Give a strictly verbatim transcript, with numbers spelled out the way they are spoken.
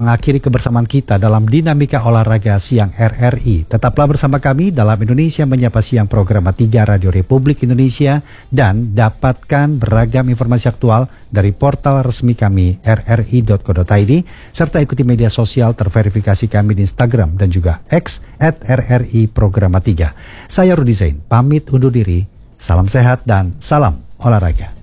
mengakhiri kebersamaan kita dalam Dinamika Olahraga Siang R R I. Tetaplah bersama kami dalam Indonesia Menyapa Siang program tiga Radio Republik Indonesia dan dapatkan beragam informasi aktual dari portal resmi kami r r i dot co dot i d serta ikuti media sosial terverifikasi kami di Instagram dan juga X at R R I Programa tiga. Saya Rudi Zain, pamit undur diri. Salam sehat dan salam olahraga.